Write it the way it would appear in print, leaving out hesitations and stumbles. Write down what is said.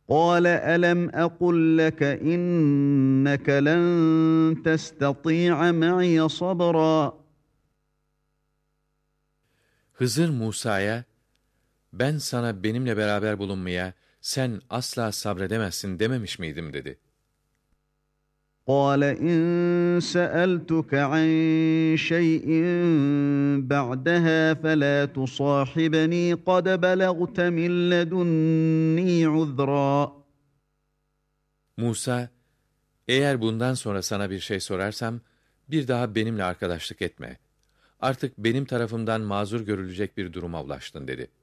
قال ألم أقل لك إنك لن تستطيع معي صبرا Hızır Musa'ya, ben sana benimle beraber bulunmaya sen asla sabredemezsin dememiş miydim dedi. قال إن سألتك عن شيء بعدها فلا تصاحبني قد بلغت من لدني عذرا Musa, eğer bundan sonra sana bir şey sorarsam, bir daha benimle arkadaşlık etme. Artık benim tarafımdan mazur görülecek bir duruma ulaştın dedi.